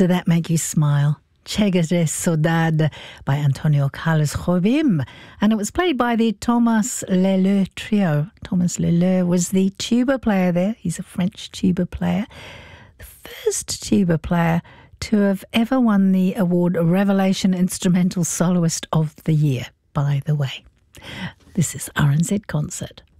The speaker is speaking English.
Did that make you smile? Chega de Saudade by Antonio Carlos Jobim, and it was played by the Thomas Leleu Trio. Thomas Leleu was the tuba player there. He's a French tuba player, the first tuba player to have ever won the award Revelation Instrumental Soloist of the Year, by the way. This is RNZ Concert.